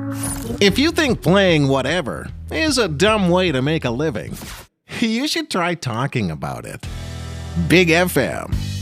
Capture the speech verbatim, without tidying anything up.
If you think playing whatever is a dumb way to make a living, you should try talking about it. Big F M.